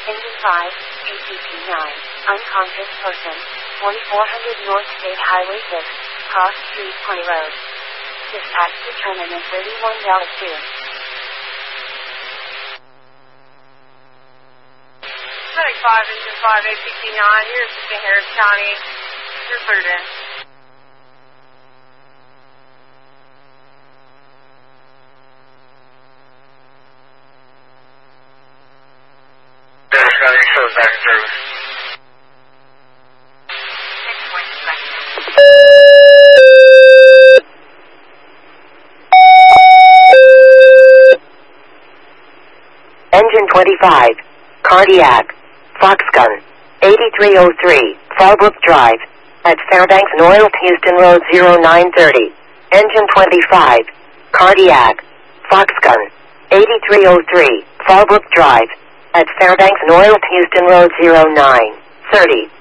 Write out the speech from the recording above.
Engine 5, ACP 9, unconscious person, 4400 North State Highway 6, Cross Street, Clay Road. Dispatch determinant 31 Delta 2. 75, Engine 5, ACP 9, you're assisting Harris County. You're cleared in. Harris County, shows back in service. 6 seconds. Engine 25, cardiac, Foxgun, 8303, Fallbrook Drive, at Fairbanks North Houston Road 0930. Engine 25, cardiac, Foxgun, 8303, Fallbrook Drive, at Fairbanks North Houston Road 0930.